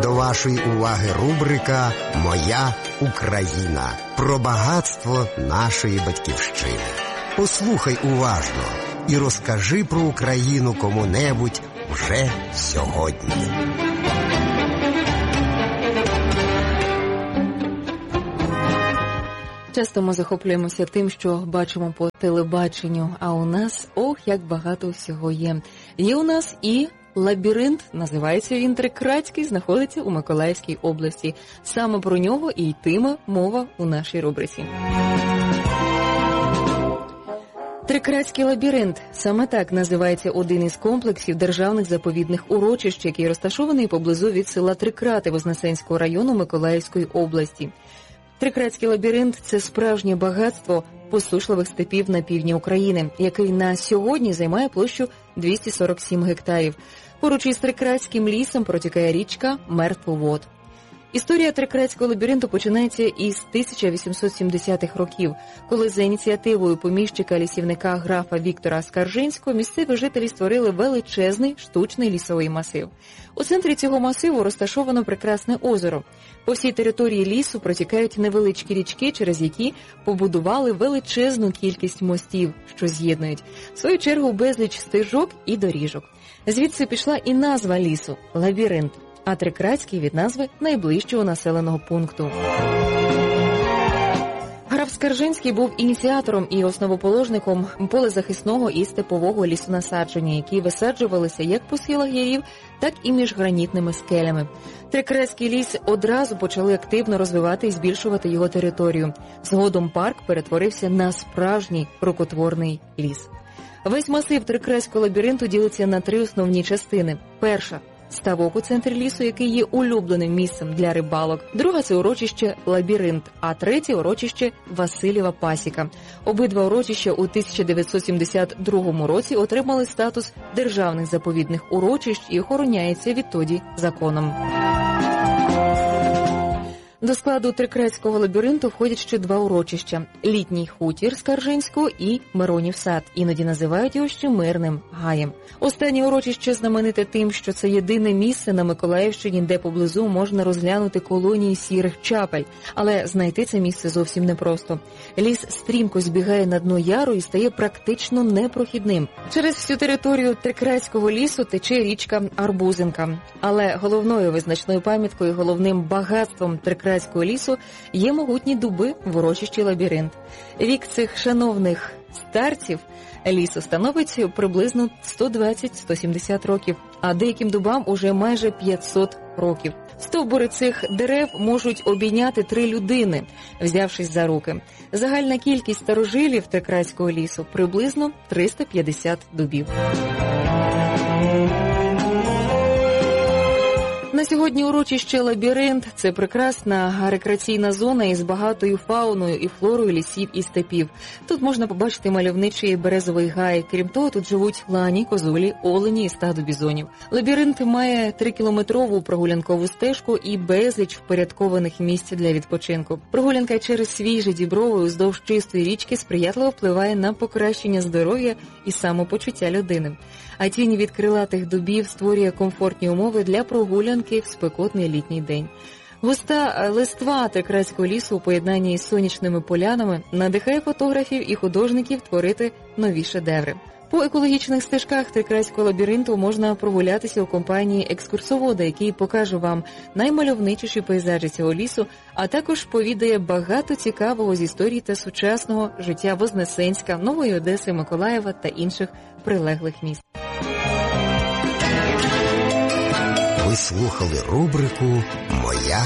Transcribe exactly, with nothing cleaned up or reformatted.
До вашої уваги рубрика «Моя Україна» про багатство нашої батьківщини. Послухай уважно і розкажи про Україну кому-небудь вже сьогодні. Часто ми захоплюємося тим, що бачимо по телебаченню, а у нас, ох, як багато всього є. Є у нас і лабіринт, називається він Трикратський, знаходиться у Миколаївській області. Саме про нього і йтиме мова у нашій рубриці. Трикратський лабіринт – саме так називається один із комплексів державних заповідних урочищ, який розташований поблизу від села Трикрати Вознесенського району Миколаївської області. Трикратський лабіринт – це справжнє багатство посушливих степів на півдні України, який на сьогодні займає площу двісті сорок сім гектарів. Поруч із Трикратським лісом протікає річка Мертвовод. Історія Трикратського лабіринту починається із тисяча вісімсот сімдесятих років, коли за ініціативою поміщика-лісівника графа Віктора Скаржинського місцеві жителі створили величезний штучний лісовий масив. У центрі цього масиву розташовано прекрасне озеро. По всій території лісу протікають невеличкі річки, через які побудували величезну кількість мостів, що з'єднують, в свою чергу, безліч стежок і доріжок. Звідси пішла і назва лісу – лабіринт, а Трикратський від назви найближчого населеного пункту. Граф Скаржинський був ініціатором і основоположником полезахисного і степового лісонасадження, які висаджувалися як по схилах ярів, так і між гранітними скелями. Трикратський ліс одразу почали активно розвивати і збільшувати його територію. Згодом парк перетворився на справжній рукотворний ліс. Весь масив Трикратського лабіринту ділиться на три основні частини. Перша – ставок у центрі лісу, який є улюбленим місцем для рибалок. Друга – це урочище Лабіринт, а третє – урочище Василєва Пасіка. Обидва урочища у тисяча дев'ятсот сімдесят другому році отримали статус державних заповідних урочищ і охороняються відтоді законом. До складу Трикратського лабіринту входять ще два урочища – Літній хутір Скаржинського і Миронів сад, іноді називають його ще Мирним гаєм. Останнє урочище знамените тим, що це єдине місце на Миколаївщині, де поблизу можна розглянути колонії сірих чапель. Але знайти це місце зовсім непросто. Ліс стрімко збігає на дно яру і стає практично непрохідним. Через всю територію Трикратського лісу тече річка Арбузинка. Але головною визначною пам'яткою, головним багатством Трикратського лісу є могутні дуби в урочищі Лабіринт. Вік цих шановних старців лісу становить приблизно сто двадцять - сто сімдесят років, а деяким дубам уже майже п'ятсот років. Стовбури цих дерев можуть обійняти три людини, взявшись за руки. Загальна кількість старожилів Трикратського лісу приблизно триста п'ятдесят дубів. На сьогодні урочище Лабіринт – це прекрасна рекреаційна зона із багатою фауною і флорою лісів і степів. Тут можна побачити мальовничий березовий гай. Крім того, тут живуть лані, козулі, олені і стадо бізонів. Лабіринт має трикілометрову прогулянкову стежку і безліч впорядкованих місць для відпочинку. Прогулянка через свіже діброви уздовж чистої річки сприятливо впливає на покращення здоров'я і самопочуття людини. А тінь від крилатих дубів створює комфортні умови для прогулянки в спекотний літній день. Густа листва Трикратського лісу у поєднанні із сонячними полянами надихає фотографів і художників творити нові шедеври. По екологічних стежках Трикратського лабіринту можна прогулятися у компанії екскурсовода, який покаже вам наймальовничіші пейзажі цього лісу, а також повідає багато цікавого з історії та сучасного життя Вознесенська, Нової Одеси, Миколаєва та інших прилеглих міст. Ви слухали рубрику «Моя